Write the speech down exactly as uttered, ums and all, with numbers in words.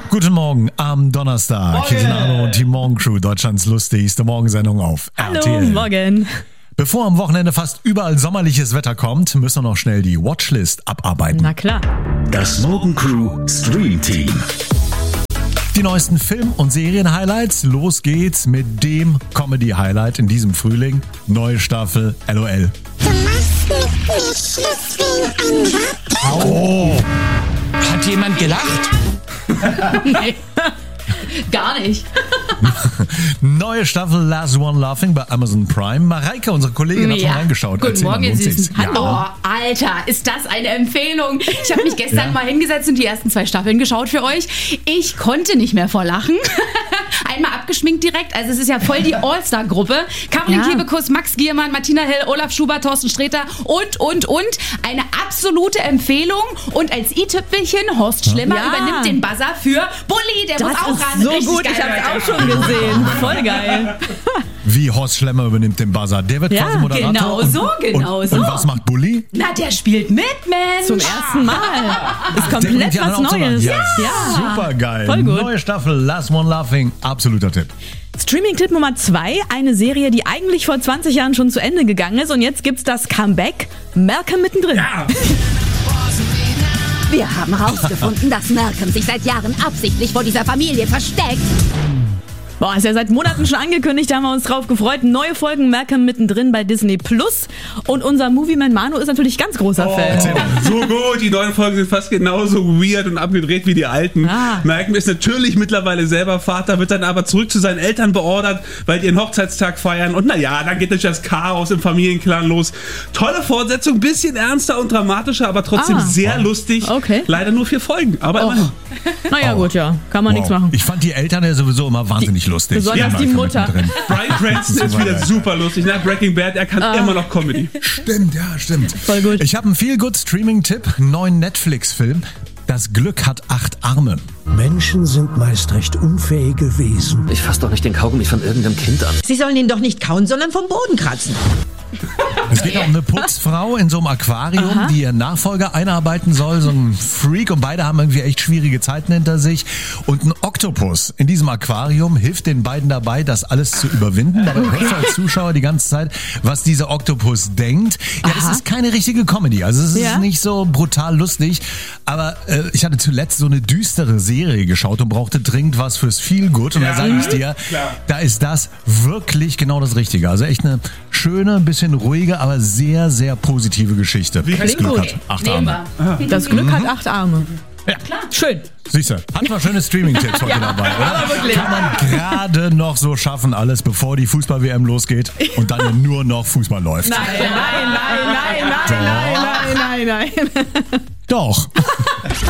Guten Morgen am Donnerstag. Morgen. Hier sind Arno und die Morgencrew, Deutschlands lustigste Morgensendung auf Hallo, R T L. Morgen. Bevor am Wochenende fast überall sommerliches Wetter kommt, müssen wir noch schnell die Watchlist abarbeiten. Na klar. Das Morgencrew Stream Team. Die neuesten Film- und Serien-Highlights. Los geht's mit dem Comedy-Highlight in diesem Frühling. Neue Staffel L O L. Du machst mit mir Schluss wegen anderer. Oh. Hat jemand gelacht? Nee. Gar nicht. Neue Staffel Last One Laughing bei Amazon Prime. Mareike, unsere Kollegin, hat Ja. schon reingeschaut. Guten Erzähl mal, Morgen, ihr lohnt Süßen. sich's? Hallo. Ja. Oh, Alter, ist das eine Empfehlung. Ich habe mich gestern Ja. mal hingesetzt und die ersten zwei Staffeln geschaut für euch. Ich konnte nicht mehr vor Lachen. Einmal abgeschminkt direkt. Also es ist ja voll die All-Star-Gruppe. Caroline Ja. Kebekus, Max Giermann, Martina Hill, Olaf Schubert, Thorsten Sträter und, und, und. Eine absolute Empfehlung. Und als i-Tüpfelchen, Horst Schlemmer Ja. übernimmt den Buzzer für Bulli. Der Das muss auch ist ran. so Richtig gut, geil, ich hab's Leute. auch schon gesehen. Voll geil. Wie Horst Schlemmer übernimmt den Buzzer. Der wird Ja, quasi Moderator. genau und, so, genau und, so. Und was macht Bulli? Na, der spielt mit, Mensch. Zum ersten Mal. Ist Der bringt komplett die was anderen auch so Neues. ran. Ja, super geil. Voll gut. Neue Staffel Last One Laughing. Absoluter Tipp. Streaming-Tipp Nummer zwei, eine Serie, die eigentlich vor zwanzig Jahren schon zu Ende gegangen ist und jetzt gibt's das Comeback. Malcolm mittendrin. Wir haben herausgefunden, dass Malcolm sich seit Jahren absichtlich vor dieser Familie versteckt. Boah, ist ja seit Monaten schon angekündigt, da haben wir uns drauf gefreut. Neue Folgen Malcolm mittendrin bei Disney Plus. Und unser Movieman Manu ist natürlich ganz großer Fan. So gut, die neuen Folgen sind fast genauso weird und abgedreht wie die alten. Ah. Malcolm ist natürlich mittlerweile selber Vater, wird dann aber zurück zu seinen Eltern beordert, weil die ihren Hochzeitstag feiern. Und naja, dann geht natürlich das Chaos im Familienclan los. Tolle Fortsetzung, bisschen ernster und dramatischer, aber trotzdem Ah. sehr lustig. Okay. Leider nur vier Folgen, aber Oh. immerhin. Naja gut, ja, kann man nichts machen. Ich fand die Eltern ja sowieso immer wahnsinnig lustig. besonders Ja, die Malcolm Mutter. mittendrin. Bryan Cranston ist Super wieder geil. super lustig. Nach Breaking Bad, er kann immer noch Comedy. Stimmt, ja, stimmt. Voll gut. Ich habe einen Feel-Good-Streaming-Tipp. Neuen Netflix-Film. Das Glück hat acht Arme. Menschen sind meist recht unfähige Wesen. Ich fass doch nicht den Kaugummi von irgendeinem Kind an. Sie sollen ihn doch nicht kauen, sondern vom Boden kratzen. Es geht um eine Putzfrau in so einem Aquarium, die ihren Nachfolger einarbeiten soll, so ein Freak, und beide haben irgendwie echt schwierige Zeiten hinter sich. Und ein Oktopus in diesem Aquarium hilft den beiden dabei, das alles zu überwinden. Dabei hörst du als Zuschauer die ganze Zeit, was dieser Oktopus denkt. Ja, das ist keine richtige Comedy, also es ist Ja. nicht so brutal lustig, aber äh, ich hatte zuletzt so eine düstere Serie geschaut und brauchte dringend was fürs Feelgood, und da sage ich dir, klar. da ist das wirklich genau das Richtige. Also echt eine schöne, ein bisschen ruhige, aber sehr, sehr positive Geschichte. Das Klingt Glück gut. hat acht Nehmen Arme. wir. Das Glück hat acht Arme. Ja, Schön. siehst du, hatten wir schöne Streaming-Tipps heute dabei, oder? aber wirklich. Kann man gerade noch so schaffen, alles, bevor die Fußball-W M losgeht und dann ja nur noch Fußball läuft. Nein, nein, nein, nein, nein, nein, nein, nein, nein. Doch.